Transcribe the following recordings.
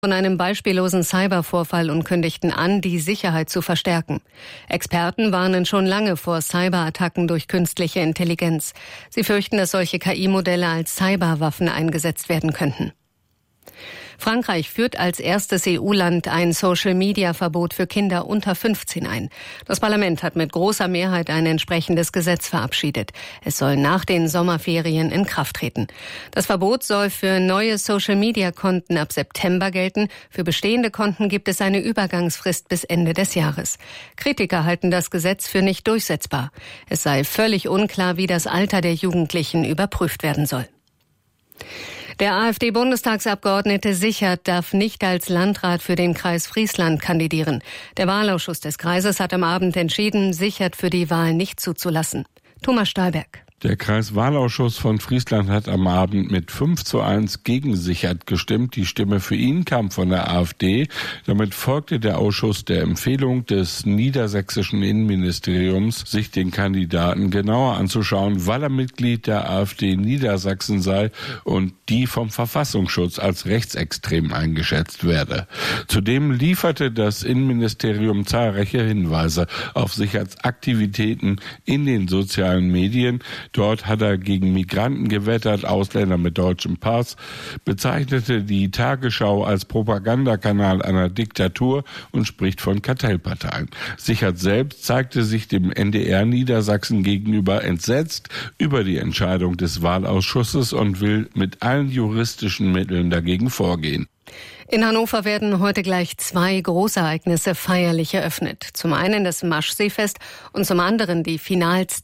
Von einem beispiellosen Cybervorfall und kündigten an, die Sicherheit zu verstärken. Experten warnen schon lange vor Cyberattacken durch künstliche Intelligenz. Sie fürchten, dass solche KI-Modelle als Cyberwaffen eingesetzt werden könnten. Frankreich führt als erstes EU-Land ein Social-Media-Verbot für Kinder unter 15 ein. Das Parlament hat mit großer Mehrheit ein entsprechendes Gesetz verabschiedet. Es soll nach den Sommerferien in Kraft treten. Das Verbot soll für neue Social-Media-Konten ab September gelten. Für bestehende Konten gibt es eine Übergangsfrist bis Ende des Jahres. Kritiker halten das Gesetz für nicht durchsetzbar. Es sei völlig unklar, wie das Alter der Jugendlichen überprüft werden soll. Der AfD-Bundestagsabgeordnete Sichert darf nicht als Landrat für den Kreis Friesland kandidieren. Der Wahlausschuss des Kreises hat am Abend entschieden, Sichert für die Wahl nicht zuzulassen. Thomas Stahlberg. Der Kreiswahlausschuss von Friesland hat am Abend mit 5:1 gegen Sichert gestimmt. Die Stimme für ihn kam von der AfD. Damit folgte der Ausschuss der Empfehlung des niedersächsischen Innenministeriums, sich den Kandidaten genauer anzuschauen, weil er Mitglied der AfD Niedersachsen sei und die vom Verfassungsschutz als rechtsextrem eingeschätzt werde. Zudem lieferte das Innenministerium zahlreiche Hinweise auf Sicherts Aktivitäten in den sozialen Medien. Dort hat er gegen Migranten gewettert, Ausländer mit deutschem Pass, bezeichnete die Tagesschau als Propagandakanal einer Diktatur und spricht von Kartellparteien. Sichert selbst zeigte sich dem NDR Niedersachsen gegenüber entsetzt über die Entscheidung des Wahlausschusses und will mit allen juristischen Mitteln dagegen vorgehen. In Hannover werden heute gleich 2 Großereignisse feierlich eröffnet. Zum einen das Maschseefest und zum anderen die Finals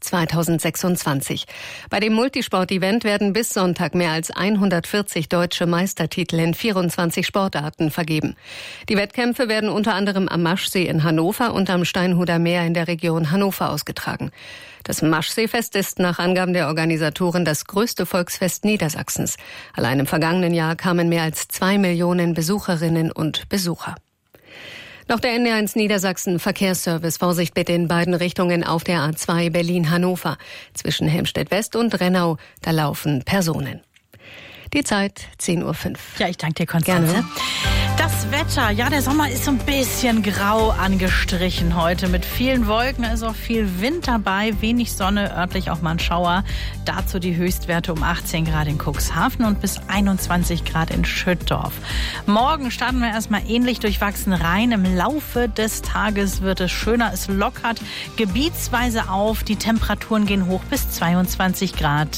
2026. Bei dem Multisport-Event werden bis Sonntag mehr als 140 deutsche Meistertitel in 24 Sportarten vergeben. Die Wettkämpfe werden unter anderem am Maschsee in Hannover und am Steinhuder Meer in der Region Hannover ausgetragen. Das Maschseefest ist nach Angaben der Organisatoren das größte Volksfest Niedersachsens. Allein im vergangenen Jahr kamen mehr als 2 Millionen Besucherinnen und Besucher. Noch der NDR1 Niedersachsen Verkehrsservice. Vorsicht bitte in beiden Richtungen auf der A2 Berlin-Hannover. Zwischen Helmstedt-West und Rennau, da laufen Personen. Die Zeit 10:05 Uhr. Ja, ich danke dir, Konstanze. Gerne. Das Wetter, ja, der Sommer ist so ein bisschen grau angestrichen heute mit vielen Wolken, also auch viel Wind dabei, wenig Sonne, örtlich auch mal ein Schauer. Dazu die Höchstwerte um 18 Grad in Cuxhaven und bis 21 Grad in Schüttorf. Morgen starten wir erstmal ähnlich durchwachsen rein. Im Laufe des Tages wird es schöner, es lockert gebietsweise auf. Die Temperaturen gehen hoch bis 22 Grad.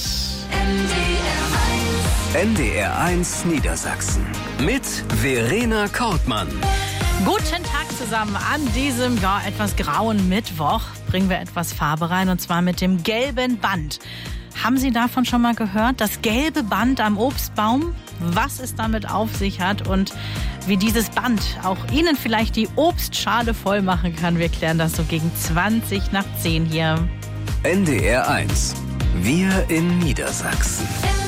NDR1 Niedersachsen mit Verena Kortmann. Guten Tag zusammen an diesem etwas grauen Mittwoch. Bringen wir etwas Farbe rein und zwar mit dem gelben Band. Haben Sie davon schon mal gehört? Das gelbe Band am Obstbaum? Was es damit auf sich hat und wie dieses Band auch Ihnen vielleicht die Obstschale voll machen kann. Wir klären das so gegen 20:10 hier. NDR1. Wir in Niedersachsen.